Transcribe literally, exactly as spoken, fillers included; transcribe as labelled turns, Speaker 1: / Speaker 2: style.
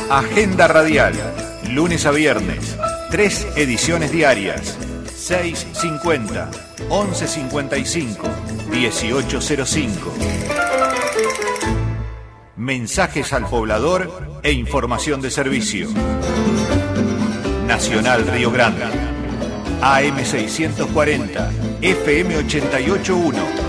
Speaker 1: Agenda radial, lunes a viernes, tres ediciones diarias, seis cincuenta, once cincuenta y cinco, dieciocho cero cinco. Mensajes al poblador e información de servicio. Nacional Río Grande, A M seiscientos cuarenta, F M ochenta y ocho punto uno.